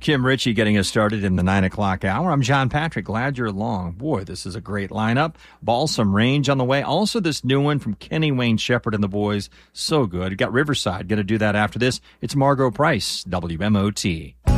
Kim Ritchie getting us started in the 9 o'clock hour. I'm John Patrick. Glad you're along. Boy, this is a great lineup. Balsam Range on the way. Also this new one from Kenny Wayne Shepherd and the boys. So good. Got Riverside. Going to do that after this. It's Margot Price, WMOT.